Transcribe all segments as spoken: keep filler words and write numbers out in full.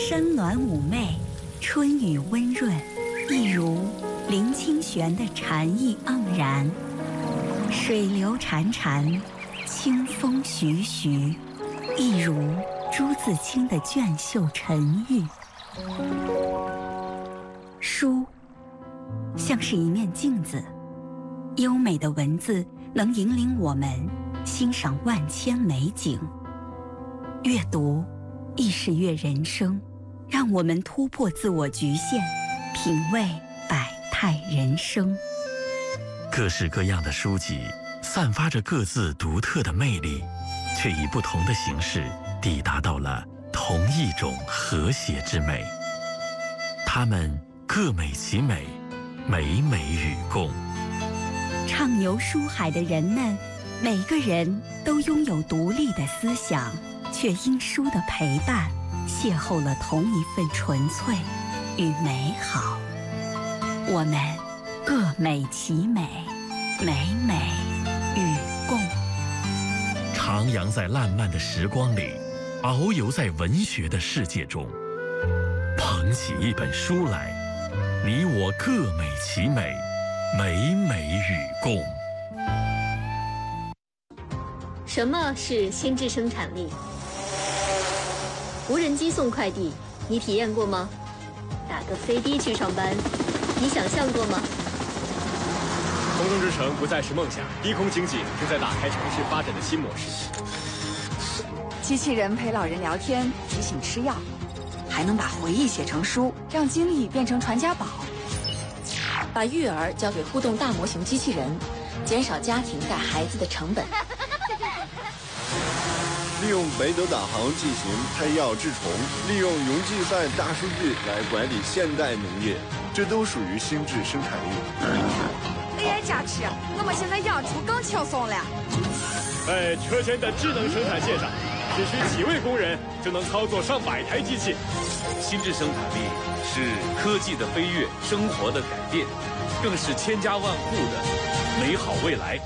山峦妩媚，春雨温润，一如林清玄的禅意盎然。水流潺潺，清风徐徐，一如朱自清的隽秀沉郁。书像是一面镜子，优美的文字能引领我们欣赏万千美景。阅读亦是阅人生，让我们突破自我局限，品味百态人生。 各式各样的书籍散发着各自独特的魅力，却以不同的形式抵达到了同一种和谐之美。它们各美其美，美美与共。 畅游书海的人们，每个人都拥有独立的思想，却因书的陪伴，邂逅了同一份纯粹与美好。我们各美其美，美美与共。 徜徉在烂漫的时光里，遨游在文学的世界中，捧起一本书来，你我各美其美，美美与共。 什么是心智生产力？无人机送快递，你体验过吗？打个飞的去上班，你想象过吗？ 空中之城不再是梦想，低空经济正在打开城市发展的新模式。 机器人陪老人聊天，提醒吃药，还能把回忆写成书，让经历变成传家宝。 把育儿交给互动大模型机器人，减少家庭带孩子的成本。 利用北斗导航进行配药治虫，利用云计算大数据来管理现代农业，这都属于心智生产力。 A I 加持，我们现在养猪更轻松了。 在车间的智能生产线上，只需几位工人就能操作上百台机器。 心智生产力是科技的飞跃，生活的改变，更是千家万户的美好未来。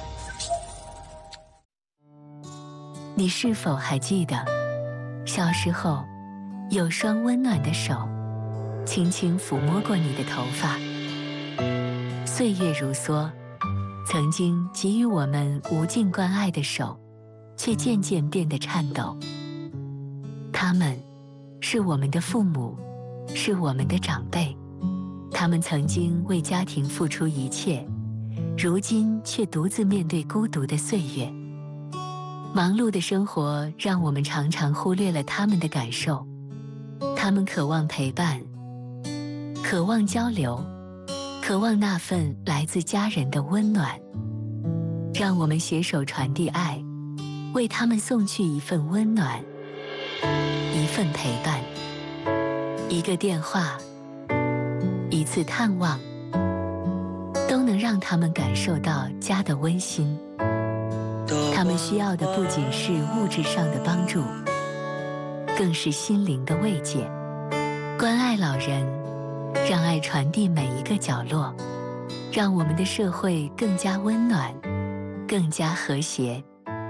你是否还记得，小时候有双温暖的手，轻轻抚摸过你的头发？岁月如梭，曾经给予我们无尽关爱的手，却渐渐变得颤抖。他们是我们的父母，是我们的长辈，他们曾经为家庭付出一切，如今却独自面对孤独的岁月。忙碌的生活让我们常常忽略了他们的感受，他们渴望陪伴，渴望交流，渴望那份来自家人的温暖。让我们携手传递爱，为他们送去一份温暖，一份陪伴，一个电话，一次探望，都能让他们感受到家的温馨。他们需要的不仅是物质上的帮助，更是心灵的慰藉。关爱老人，让爱传递每一个角落，让我们的社会更加温暖，更加和谐。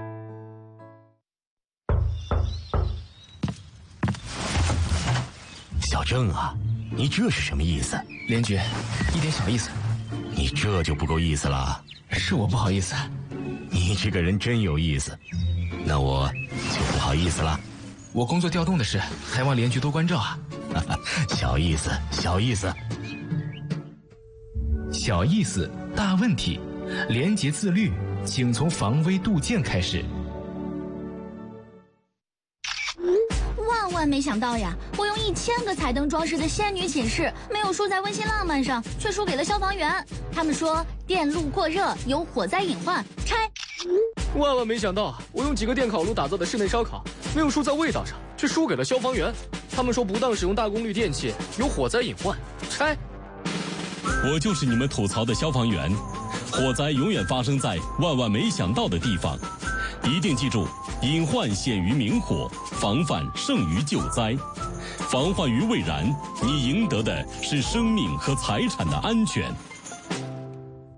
小郑啊，你这是什么意思？ 连局，一点小意思。 你这就不够意思了。 是我不好意思。 你这个人真有意思，那我就不好意思了。 我工作调动的事，还望连局多关照啊。 小意思，小意思， 小意思，大问题。廉洁自律，请从防微杜渐开始。 万万没想到呀！我用一千个彩灯装饰的仙女寝室，没有输在温馨浪漫上，却输给了消防员。他们说电路过热有火灾隐患，拆。 万万没想到，我用几个电烤炉打造的室内烧烤，没有输在味道上，却输给了消防员。他们说不当使用大功率电器有火灾隐患，拆。 我就是你们吐槽的消防员，火灾永远发生在万万没想到的地方，一定记住，隐患显于明火，防范胜于救灾。防患于未然，你赢得的是生命和财产的安全。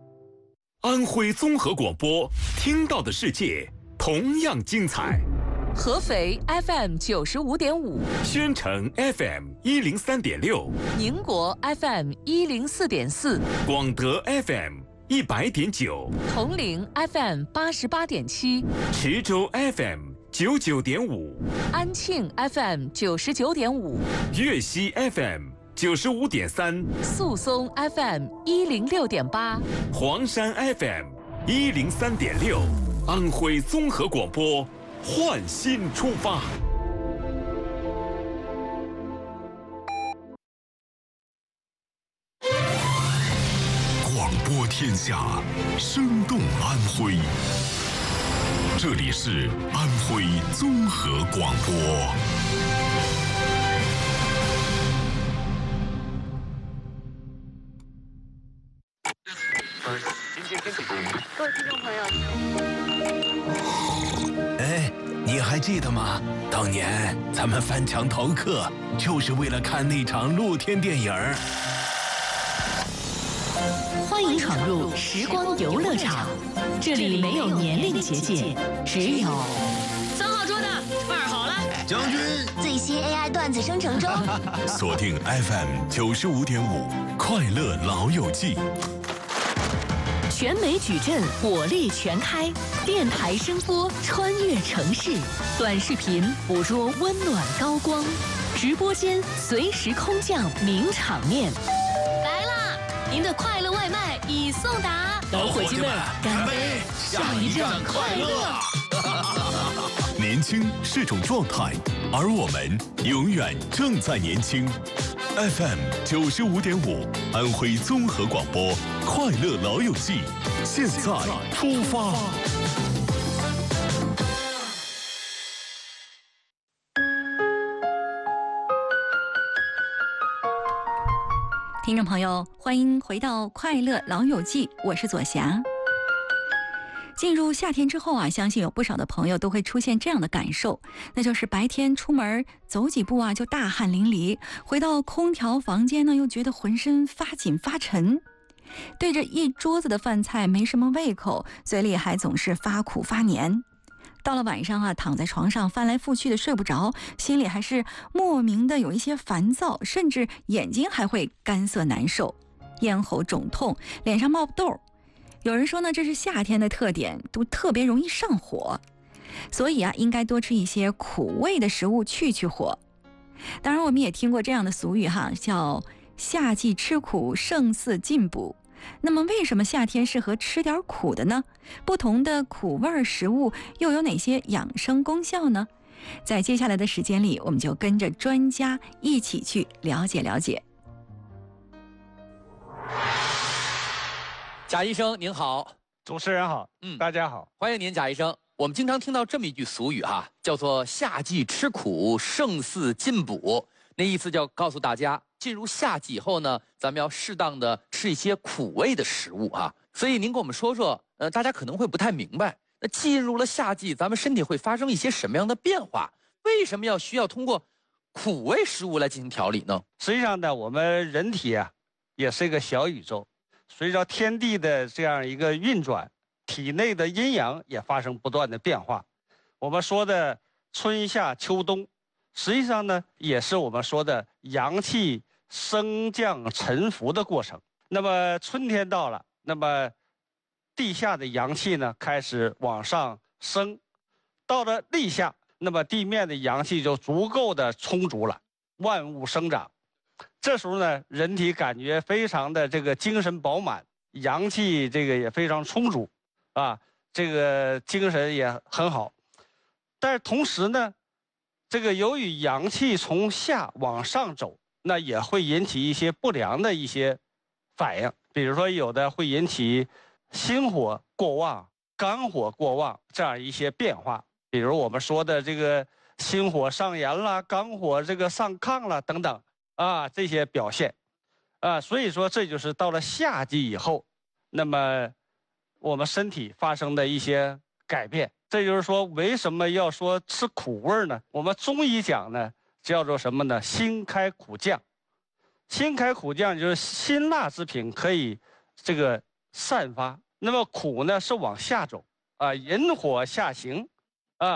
安徽综合广播，听到的世界同样精彩。 合肥 F M 九十五点五， 宣城 F M 一零三点六， 宁国 F M 一零四点四， 广德 F M 一百点九， 铜陵 F M 八十八点七， 池州 F M 九九点五， 安庆 F M 九十九点五， 粤西 F M 九十五点三， 宿松 F M 一零六点八， 黄山 F M 一零三点六，安徽综合广播，焕新出发。 广播天下，生动安徽。这里是安徽综合广播。 各位听众朋友， 哎，你还记得吗？当年咱们翻墙逃课，就是为了看那场露天电影儿。 欢迎闯入时光游乐场，这里没有年龄结界，只有三号桌的二好了， 将军最新 A I 段子生成中。 锁定 F M 九十五点五，快乐老友记。 全美矩阵火力全开，电台声波穿越城市，短视频捕捉温暖高光，直播间随时空降名场面。 来啦，您的快乐外卖已送达， 老伙计们，干杯！下一站快乐。 年轻是种状态，而我们永远正在年轻。F M 九十五点五，安徽综合广播，快乐老友记，现在出发。 听众朋友，欢迎回到快乐老友记，我是左霞。进入夏天之后啊，相信有不少的朋友都会出现这样的感受，那就是白天出门走几步啊就大汗淋漓，回到空调房间呢又觉得浑身发紧发沉，对着一桌子的饭菜没什么胃口，嘴里还总是发苦发黏。到了晚上啊，躺在床上翻来覆去的睡不着，心里还是莫名的有一些烦躁，甚至眼睛还会干涩难受，咽喉肿痛，脸上冒痘。有人说呢，这是夏天的特点，都特别容易上火，所以啊，应该多吃一些苦味的食物去去火。当然，我们也听过这样的俗语哈，叫夏季吃苦胜似进补。那么，为什么夏天适合吃点苦的呢？不同的苦味食物又有哪些养生功效呢？在接下来的时间里，我们就跟着专家一起去了解了解。 贾医生您好， 主持人好，嗯，大家好， 欢迎您，贾医生。我们经常听到这么一句俗语哈，叫做夏季吃苦胜似进补，那意思就告诉大家，进入夏季以后呢，咱们要适当的吃一些苦味的食物啊。所以您跟我们说说，呃，大家可能会不太明白，那进入了夏季，咱们身体会发生一些什么样的变化？为什么要需要通过苦味食物来进行调理呢？ 实际上呢，我们人体啊，也是一个小宇宙。随着天地的这样一个运转，体内的阴阳也发生不断的变化。我们说的春夏秋冬，实际上呢，也是我们说的阳气升降沉浮的过程。那么春天到了，那么地下的阳气呢开始往上升，到了立夏，那么地面的阳气就足够的充足了，万物生长。这时候呢，人体感觉非常的这个精神饱满，阳气这个也非常充足，啊，这个精神也很好。但是同时呢，这个由于阳气从下往上走，那也会引起一些不良的一些反应，比如说有的会引起心火过旺、肝火过旺这样一些变化，比如我们说的这个心火上炎啦、肝火这个上亢啦等等。啊，这些表现，啊，所以说这就是到了夏季以后，那么我们身体发生的一些改变。这就是说，为什么要说吃苦味呢？我们中医讲呢，叫做什么呢？辛开苦降。辛开苦降就是辛辣之品可以这个散发，那么苦呢是往下走啊，引火下行啊，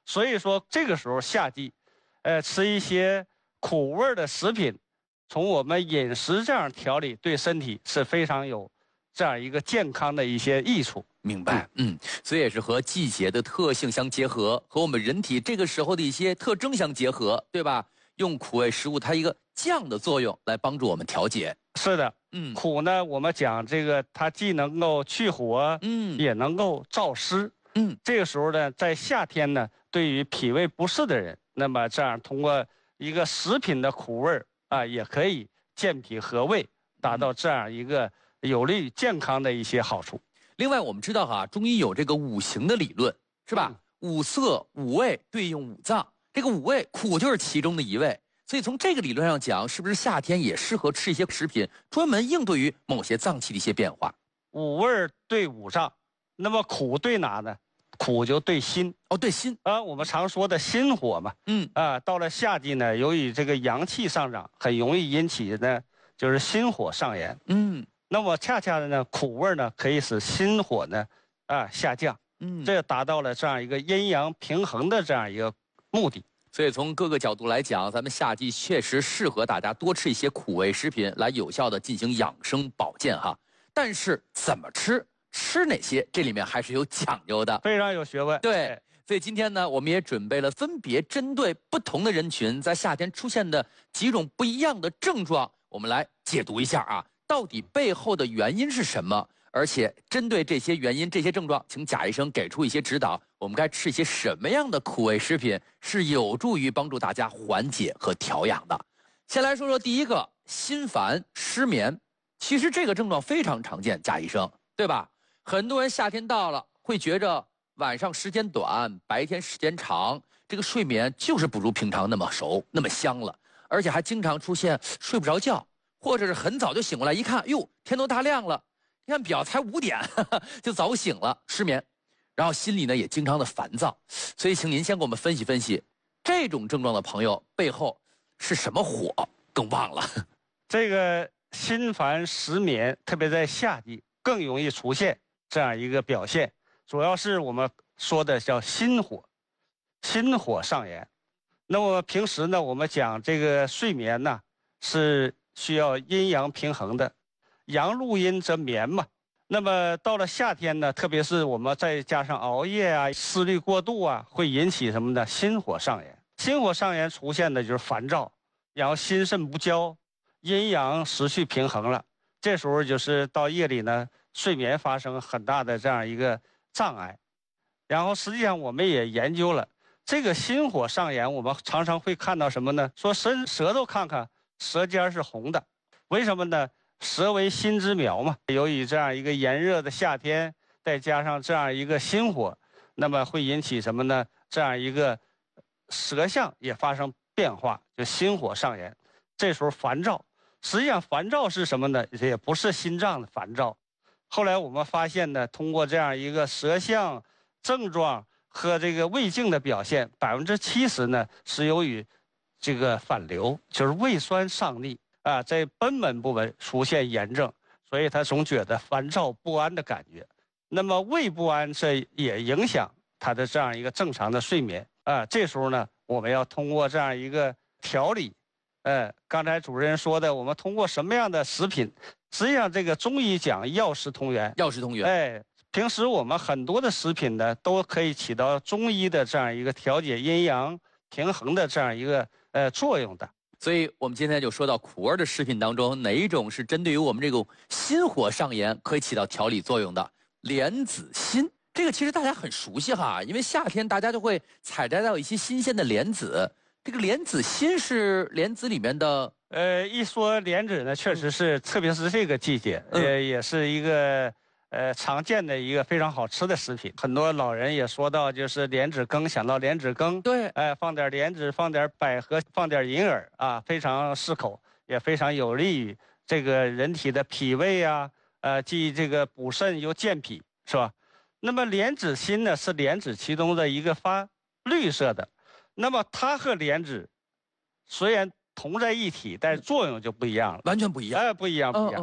所以说这个时候夏季，呃，吃一些苦味的食品，从我们饮食这样调理，对身体是非常有这样一个健康的一些益处。 明白，嗯，所以也是和季节的特性相结合，和我们人体这个时候的一些特征相结合，对吧？用苦味食物它一个降的作用来帮助我们调节。 是的， 嗯， 苦呢，我们讲这个它既能够去火， 嗯， 也能够燥湿， 嗯， 这个时候呢，在夏天呢，对于脾胃不适的人，那么这样通过一个食品的苦味啊，也可以健脾和胃，达到这样一个有利于健康的一些好处。 另外，我们知道哈、啊，中医有这个五行的理论，是吧？嗯、五色、五味对应五脏，这个五味苦就是其中的一味。所以从这个理论上讲，是不是夏天也适合吃一些食品，专门应对于某些脏器的一些变化？ 五味对五脏，那么苦对哪呢？苦就对心。 哦，对心啊，我们常说的心火嘛。 嗯啊，到了夏季呢，由于这个阳气上涨，很容易引起呢就是心火上炎。 嗯。 那么恰恰的呢，苦味呢可以使心火呢啊下降， 嗯， 这达到了这样一个阴阳平衡的这样一个目的。 所以从各个角度来讲，咱们夏季确实适合大家多吃一些苦味食品，来有效的进行养生保健哈。但是怎么吃，吃哪些，这里面还是有讲究的， 非常有学问。 对，所以今天呢，我们也准备了分别针对不同的人群在夏天出现的几种不一样的症状，我们来解读一下啊。到底背后的原因是什么？而且针对这些原因、这些症状，请贾医生给出一些指导。我们该吃一些什么样的苦味食品是有助于帮助大家缓解和调养的？先来说说第一个，心烦失眠。其实这个症状非常常见，贾医生，对吧？很多人夏天到了，会觉着晚上时间短，白天时间长，这个睡眠就是不如平常那么熟、那么香了，而且还经常出现睡不着觉。或者是很早就醒过来，一看，哟，天都大亮了，你看表才五点，呵呵就早醒了，失眠，然后心里呢也经常的烦躁，所以请您先给我们分析分析，这种症状的朋友背后是什么火更旺了？ 这个心烦失眠，特别在夏季更容易出现这样一个表现，主要是我们说的叫心火，心火上炎。那么平时呢，我们讲这个睡眠呢是需要阴阳平衡的，阳入阴则眠嘛。那么到了夏天呢，特别是我们再加上熬夜啊、思虑过度啊，会引起什么呢？心火上炎。心火上炎出现的就是烦躁，然后心肾不交，阴阳失去平衡了。这时候就是到夜里呢，睡眠发生很大的这样一个障碍。然后实际上我们也研究了这个心火上炎，我们常常会看到什么呢？说伸舌头看看。舌尖是红的，为什么呢？舌为心之苗嘛。由于这样一个炎热的夏天，再加上这样一个心火，那么会引起什么呢？这样一个舌象也发生变化，就心火上炎。这时候烦躁，实际上烦躁是什么呢？也不是心脏的烦躁。后来我们发现呢，通过这样一个舌象症状和这个胃镜的表现，百分之七十呢是由于这个反流，就是胃酸上逆啊，在贲门部位出现炎症，所以他总觉得烦躁不安的感觉。那么胃不安，这也影响他的这样一个正常的睡眠啊。这时候呢，我们要通过这样一个调理，呃，刚才主持人说的，我们通过什么样的食品？实际上，这个中医讲药食同源， 药食同源。 哎，平时我们很多的食品呢，都可以起到中医的这样一个调节阴阳平衡的这样一个呃作用的。 所以我们今天就说到苦味的食品当中，哪一种是针对于我们这种心火上炎可以起到调理作用的？莲子心，这个其实大家很熟悉哈，因为夏天大家就会采摘到一些新鲜的莲子。这个莲子心是莲子里面的。 呃，一说莲子呢，确实是，特别是这个季节， 嗯、 呃，也是一个呃常见的一个非常好吃的食品。很多老人也说到，就是莲子羹，想到莲子羹， 对， 哎、呃，放点莲子，放点百合，放点银耳啊，非常适口，也非常有利于这个人体的脾胃啊，呃，既这个补肾又健脾，是吧？那么莲子心呢，是莲子其中的一个发绿色的，那么它和莲子虽然同在一体，但是作用就不一样了， 完全不一样。 哎，不一样，不一样。嗯嗯、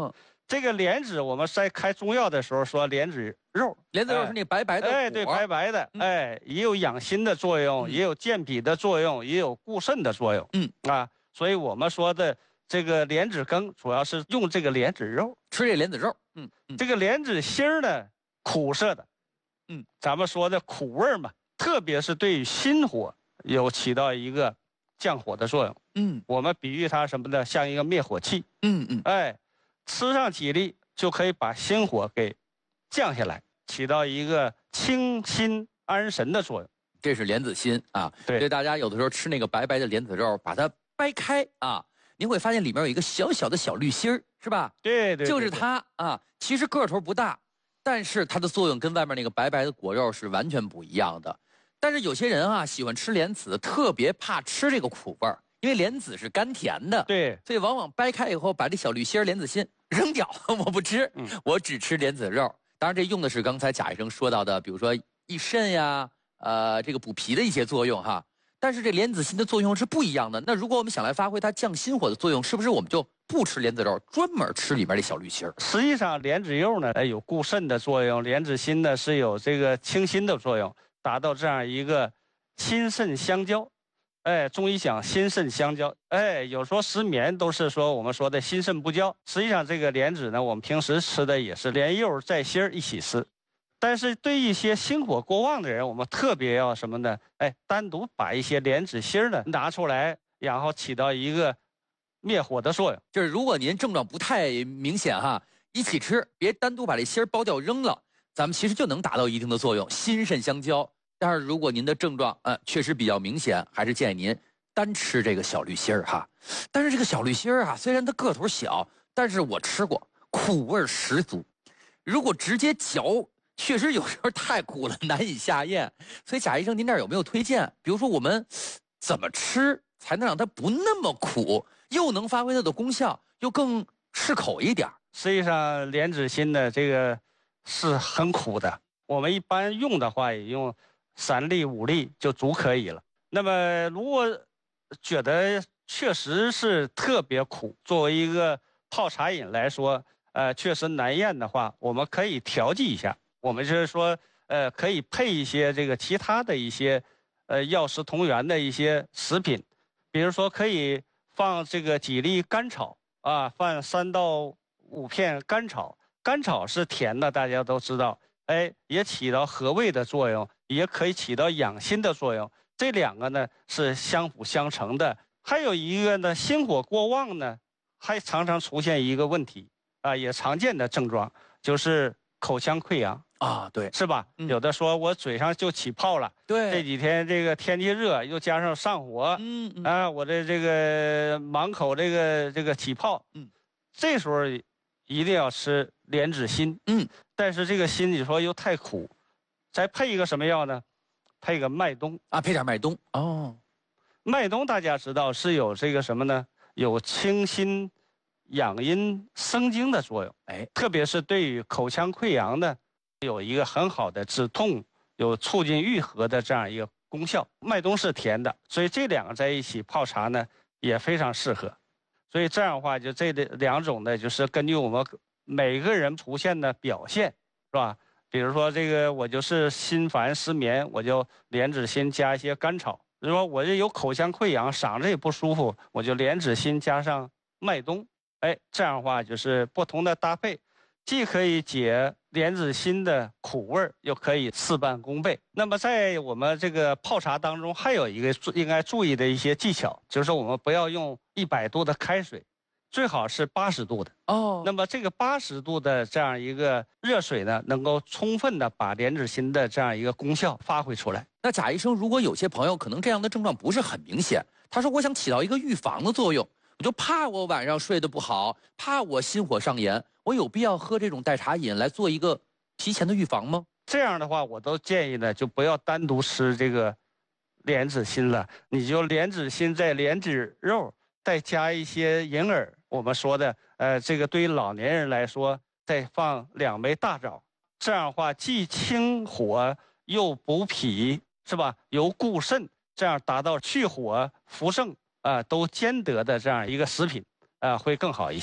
这个莲子，我们在开中药的时候说莲子肉， 莲子肉是那白白的， 哎，对，白白的，嗯、哎，也有养心的作用，嗯、也有健脾的作用，也有固肾的作用，嗯啊，所以我们说的这个莲子羹主要是用这个莲子肉， 吃这莲子肉，嗯，嗯这个莲子心儿呢，苦涩的，嗯，咱们说的苦味嘛，特别是对于心火有起到一个降火的作用，嗯，我们比喻它什么呢？像一个灭火器，嗯嗯，哎。吃上几粒就可以把心火给降下来，起到一个清心安神的作用。 这是莲子心啊。对，所以大家有的时候吃那个白白的莲子肉，把它掰开啊，您会发现里面有一个小小的小绿心儿，是吧？ 对 对, 对， 就是它啊。其实个头不大，但是它的作用跟外面那个白白的果肉是完全不一样的。但是有些人啊喜欢吃莲子，特别怕吃这个苦味儿。因为莲子是甘甜的， 对， 所以往往掰开以后，把这小绿心莲子心扔掉，我不吃，嗯、我只吃莲子肉。当然，这用的是刚才贾医生说到的，比如说益肾呀，呃，这个补脾的一些作用哈。但是这莲子心的作用是不一样的。那如果我们想来发挥它降心火的作用，是不是我们就不吃莲子肉，专门吃里面这小绿心？ 实际上，莲子肉呢，有固肾的作用，莲子心呢是有这个清心的作用，达到这样一个心肾相交。哎，中医讲心肾相交，哎，有时候失眠都是说我们说的心肾不交。实际上，这个莲子呢，我们平时吃的也是连柚带心儿一起吃。但是对一些心火过旺的人，我们特别要什么呢？哎，单独把一些莲子心儿呢拿出来，然后起到一个灭火的作用。 就是如果您症状不太明显哈，一起吃，别单独把这心儿剥掉扔了，咱们其实就能达到一定的作用，心肾相交。但是如果您的症状呃确实比较明显，还是建议您单吃这个小绿心儿哈。但是这个小绿心儿啊，虽然它个头小，但是我吃过，苦味十足。如果直接嚼，确实有时候太苦了，难以下咽。所以贾医生，您这儿有没有推荐？比如说我们怎么吃才能让它不那么苦，又能发挥它的功效，又更适口一点？ 实际上，莲子心的这个是很苦的。我们一般用的话，也用三粒五粒就足可以了。那么如果觉得确实是特别苦，作为一个泡茶饮来说，呃，确实难咽的话，我们可以调剂一下。我们就是说，呃，可以配一些这个其他的一些，呃，药食同源的一些食品，比如说可以放这个几粒甘草啊，放三到五片甘草。甘草是甜的，大家都知道。哎，也起到和胃的作用，也可以起到养心的作用。这两个呢是相辅相成的。还有一个呢，心火过旺呢，还常常出现一个问题啊，也常见的症状就是口腔溃疡啊，对， 是吧？嗯、有的说我嘴上就起泡了， 对， 这几天这个天气热，又加上上火，嗯嗯啊，我的这个满口这个这个起泡，嗯，这时候一定要吃莲子心，嗯。但是这个心你说又太苦，再配一个什么药呢？配个麦冬啊，配点麦冬哦。 麦冬大家知道是有这个什么呢？有清心、养阴、生津的作用。哎，特别是对于口腔溃疡呢，有一个很好的止痛、有促进愈合的这样一个功效。麦冬是甜的，所以这两个在一起泡茶呢也非常适合。所以这样的话，就这两种呢，就是根据我们每个人出现的表现，是吧？比如说这个我就是心烦失眠，我就莲子心加一些甘草；如果我这有口腔溃疡，嗓子也不舒服，我就莲子心加上麦冬。哎，这样的话就是不同的搭配，既可以解莲子心的苦味，又可以事半功倍。那么在我们这个泡茶当中，还有一个应该注意的一些技巧，就是我们不要用一百度的开水。最好是八十度的哦。那么这个八十度的这样一个热水呢，能够充分的把莲子心的这样一个功效发挥出来。 那贾医生，如果有些朋友可能这样的症状不是很明显，他说我想起到一个预防的作用，我就怕我晚上睡得不好，怕我心火上炎，我有必要喝这种代茶饮来做一个提前的预防吗？ 这样的话，我都建议呢，就不要单独吃这个莲子心了，你就莲子心在莲子肉，再加一些银耳。我们说的，呃，这个对于老年人来说，再放两枚大枣，这样的话既清火又补脾，是吧？又固肾，这样达到去火扶正啊、呃、都兼得的这样一个食品啊、呃，会更好一些。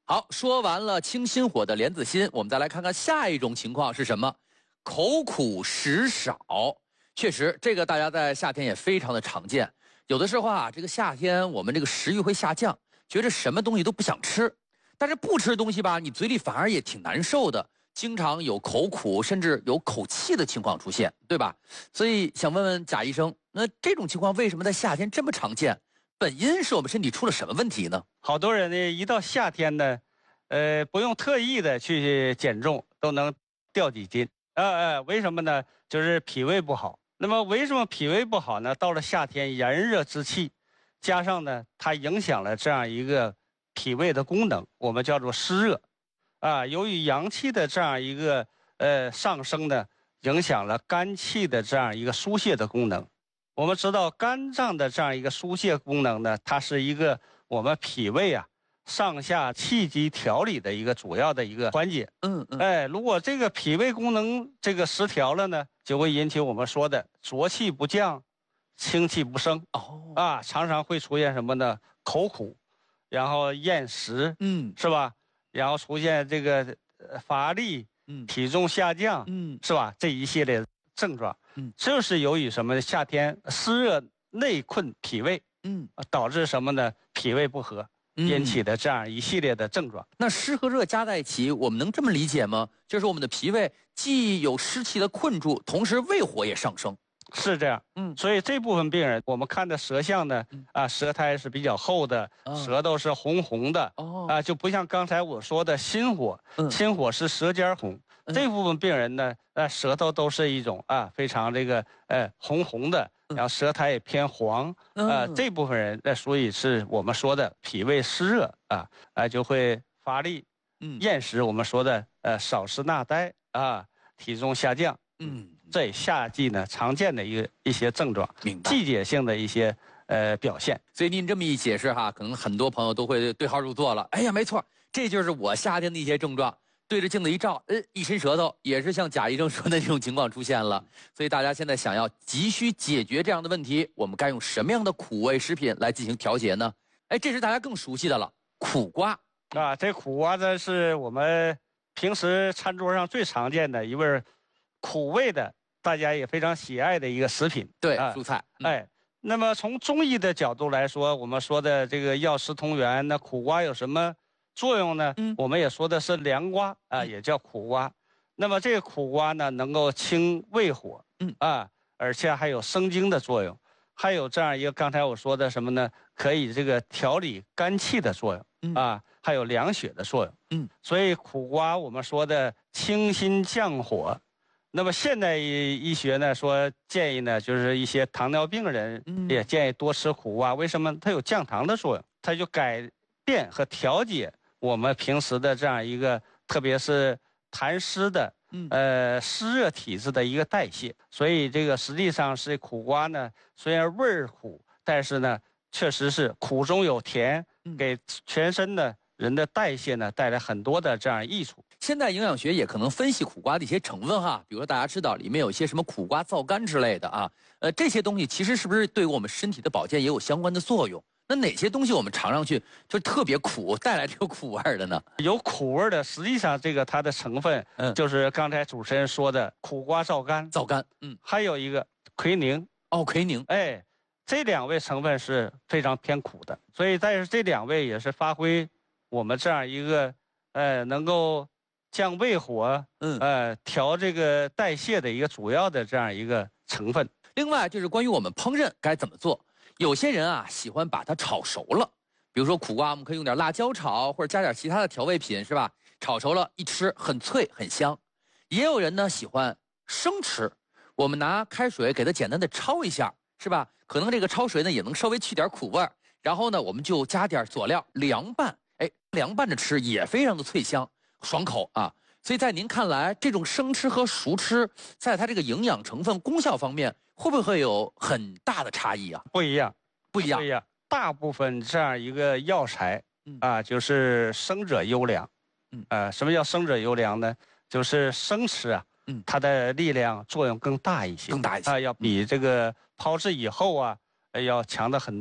好，说完了清心火的莲子心，我们再来看看下一种情况是什么？口苦食少。确实，这个大家在夏天也非常的常见。有的时候啊，这个夏天我们这个食欲会下降，觉得什么东西都不想吃，但是不吃东西吧，你嘴里反而也挺难受的，经常有口苦，甚至有口气的情况出现，对吧？所以想问问贾医生，那这种情况为什么在夏天这么常见？本因是我们身体出了什么问题呢？ 好多人呢，一到夏天呢，呃，不用特意的去减重，都能掉几斤。呃呃，为什么呢？就是脾胃不好。那么为什么脾胃不好呢？到了夏天，炎热之气，加上呢，它影响了这样一个脾胃的功能，我们叫做湿热。啊，由于阳气的这样一个呃上升呢，影响了肝气的这样一个疏泄的功能。我们知道肝脏的这样一个疏泄功能呢，它是一个我们脾胃啊上下气机调理的一个主要的一个环节。 嗯嗯。 哎，如果这个脾胃功能这个失调了呢，就会引起我们说的浊气不降，清气不升。 哦。 啊，常常会出现什么呢？口苦，然后厌食， 嗯， 是吧？然后出现这个乏力， 嗯， 体重下降， 嗯， 是吧？这一系列症状，嗯，这是由于什么？夏天湿热内困脾胃， 嗯， 导致什么呢？脾胃不和引起的这样一系列的症状。 那湿和热加在一起，我们能这么理解吗？就是我们的脾胃既有湿气的困住，同时胃火也上升。 是这样，嗯，所以这部分病人，我们看的舌象呢，啊，舌苔是比较厚的，舌头是红红的，哦，啊，就不像刚才我说的心火，心火是舌尖红，这部分病人呢，呃，舌头都是一种啊非常这个呃红红的，然后舌苔也偏黄，啊，这部分人那所以是我们说的脾胃湿热啊，啊就会乏力，嗯，厌食，我们说的呃少食纳呆啊，体重下降，嗯。这夏季呢常见的一个一些症状，季节性的一些呃表现。 所以您这么一解释哈，可能很多朋友都会对号入座了。哎呀，没错，这就是我夏天的一些症状。对着镜子一照，呃，一伸舌头，也是像贾医生说的这种情况出现了。所以大家现在想要急需解决这样的问题，我们该用什么样的苦味食品来进行调节呢？哎，这是大家更熟悉的了，苦瓜啊，这苦瓜呢是我们平时餐桌上最常见的一味苦味的。大家也非常喜爱的一个食品， 对，啊、蔬菜。 嗯、哎，那么从中医的角度来说，我们说的这个药食同源，那苦瓜有什么作用呢？嗯，我们也说的是凉瓜啊，也叫苦瓜。那么这个苦瓜呢，能够清胃火，嗯啊，而且还有生津的作用，还有这样一个刚才我说的什么呢？可以这个调理肝气的作用，嗯啊，还有凉血的作用，嗯。所以苦瓜我们说的清心降火。那么现代医学呢说建议呢，就是一些糖尿病人也建议多吃苦瓜。为什么？它有降糖的作用，它就改变和调节我们平时的这样一个，特别是痰湿的，呃湿热体质的一个代谢。所以这个实际上是苦瓜呢，虽然味儿苦，但是呢确实是苦中有甜，给全身的人的代谢呢带来很多的这样益处。 现在营养学也可能分析苦瓜的一些成分哈，比如说大家知道里面有一些什么苦瓜皂苷之类的啊，呃这些东西其实是不是对我们身体的保健也有相关的作用？那哪些东西我们尝上去就特别苦，带来这个苦味的呢？ 有苦味的，实际上这个它的成分，嗯，就是刚才主持人说的苦瓜皂苷， 皂苷，嗯， 还有一个奎宁， 哦，奎宁， 哎，这两味成分是非常偏苦的，所以但是这两味也是发挥我们这样一个，呃，能够降胃火，嗯，呃，调这个代谢的一个主要的这样一个成分。 另外就是关于我们烹饪该怎么做，有些人啊喜欢把它炒熟了，比如说苦瓜，我们可以用点辣椒炒，或者加点其他的调味品，是吧？炒熟了，一吃很脆很香。也有人呢喜欢生吃，我们拿开水给它简单的焯一下，是吧？可能这个焯水呢也能稍微去点苦味儿，然后呢我们就加点佐料凉拌，哎，凉拌着吃也非常的脆香。爽口啊，所以在您看来，这种生吃和熟吃，在它这个营养成分、功效方面，会不会有很大的差异啊？ 不一样， 不一样， 不一样。大部分这样一个药材，嗯、啊，就是生者优良。嗯，啊，什么叫生者优良呢？就是生吃啊，嗯，它的力量作用更大一些， 更大一些啊，要比这个炮制以后啊，要强的很多。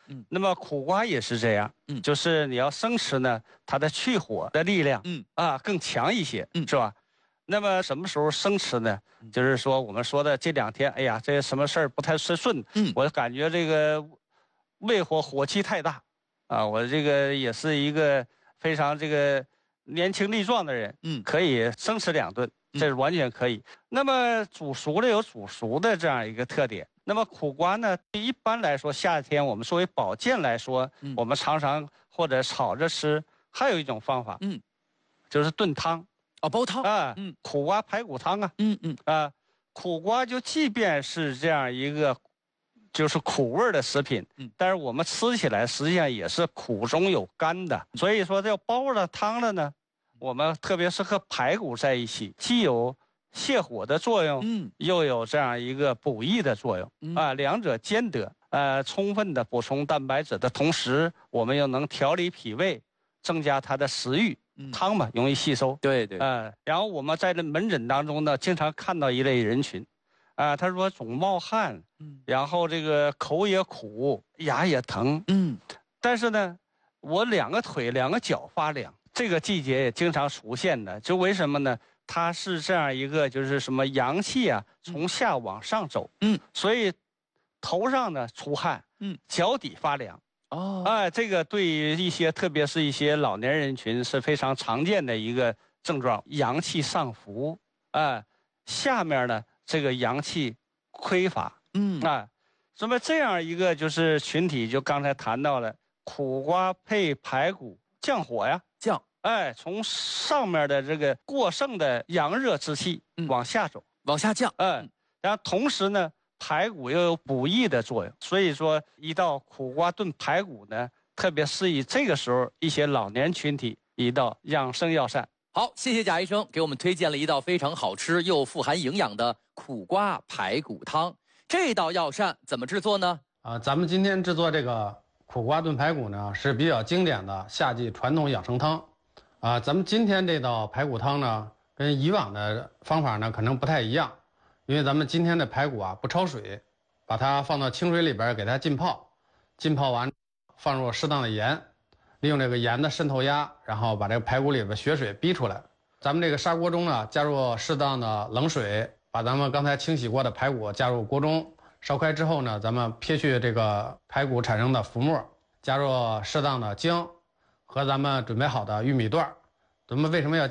嗯，那么苦瓜也是这样，嗯，就是你要生吃呢，它的去火的力量，嗯啊更强一些，嗯，是吧？那么什么时候生吃呢？就是说我们说的这两天，哎呀，这什么事儿不太顺，嗯，我感觉这个胃火火气太大，啊，我这个也是一个非常这个年轻力壮的人，嗯，可以生吃两顿，这是完全可以。那么煮熟了有煮熟的这样一个特点。那么苦瓜呢，一般来说夏天我们作为保健来说，嗯，我们常常或者炒着吃，还有一种方法，嗯，就是炖汤。啊，煲汤啊，嗯，苦瓜排骨汤啊，嗯嗯啊，苦瓜就即便是这样一个，就是苦味的食品，嗯，但是我们吃起来实际上也是苦中有甘的，所以说这煲了汤了呢，我们特别是和排骨在一起，既有泻火的作用，嗯，又有这样一个补益的作用，嗯、啊，两者兼得，呃，充分的补充蛋白质的同时，我们又能调理脾胃，增加它的食欲。汤嘛，容易吸收。对对。呃，然后我们在这门诊当中呢，经常看到一类人群，啊、呃，他说总冒汗，嗯，然后这个口也苦，牙也疼，嗯，但是呢，我两个腿、两个脚发凉，这个季节也经常出现的，就为什么呢？它是这样一个，就是什么阳气啊，从下往上走，嗯，所以头上呢出汗，嗯，脚底发凉。哦，哎，这个对于一些，特别是一些老年人群是非常常见的一个症状，阳气上浮，哎，下面呢这个阳气匮乏，嗯，啊，那么这样一个就是群体，就刚才谈到了苦瓜配排骨降火呀，降，哎，从上面的这个过剩的阳热之气往下走，往下降，嗯，然后同时呢。排骨又有补益的作用，所以说一道苦瓜炖排骨呢，特别适宜这个时候一些老年群体一道养生药膳。 好，谢谢贾医生给我们推荐了一道非常好吃又富含营养的苦瓜排骨汤。这道药膳怎么制作呢？ 啊，咱们今天制作这个苦瓜炖排骨呢，是比较经典的夏季传统养生汤。啊，咱们今天这道排骨汤呢，跟以往的方法呢可能不太一样。因为咱们今天的排骨啊不焯水，把它放到清水里边给它浸泡，浸泡完放入适当的盐，利用这个盐的渗透压，然后把这个排骨里边血水逼出来。咱们这个砂锅中呢加入适当的冷水，把咱们刚才清洗过的排骨加入锅中，烧开之后呢，咱们撇去这个排骨产生的浮沫，加入适当的姜和咱们准备好的玉米段。咱们为什么要加